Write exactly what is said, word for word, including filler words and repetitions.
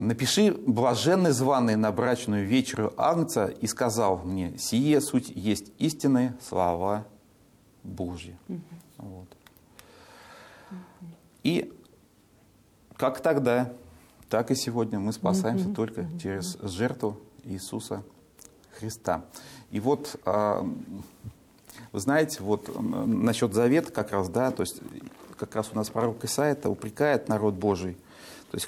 напиши, блаженный званый на брачную вечерю Агнца, и сказал мне, сие суть есть истинные слова Божьи. Угу. Вот. Угу. И как тогда, так и сегодня мы спасаемся угу. только угу. через жертву Иисуса Христа. И вот, вы знаете, вот насчет завета как раз, да, то есть как раз у нас пророк Исаия упрекает народ Божий. То есть